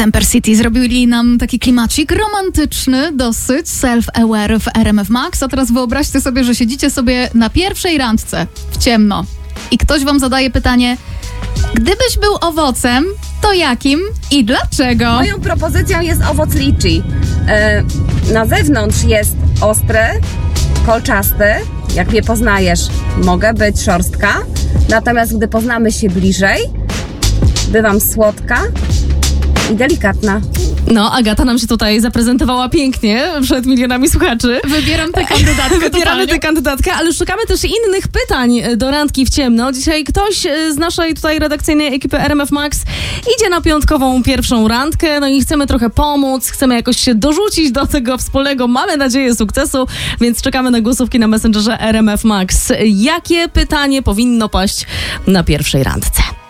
Temper City zrobili nam taki klimacik romantyczny, dosyć self-aware w RMF Max, a teraz wyobraźcie sobie, że siedzicie sobie na pierwszej randce w ciemno i ktoś wam zadaje pytanie: gdybyś był owocem, to jakim i dlaczego? Moją propozycją jest owoc liczy. Na zewnątrz jest ostry, kolczasty. Jak mnie poznajesz, mogę być szorstka. Natomiast gdy poznamy się bliżej, bywam słodka i delikatna. No, Agata nam się tutaj zaprezentowała pięknie przed milionami słuchaczy. Wybieram tę kandydatkę. Wybieramy tę kandydatkę, ale szukamy też innych pytań do randki w ciemno. Dzisiaj ktoś z naszej tutaj redakcyjnej ekipy RMF Max idzie na piątkową pierwszą randkę, no i chcemy trochę pomóc, chcemy jakoś się dorzucić do tego wspólnego, mamy nadzieję, sukcesu, więc czekamy na głosówki na Messengerze RMF Max. Jakie pytanie powinno paść na pierwszej randce?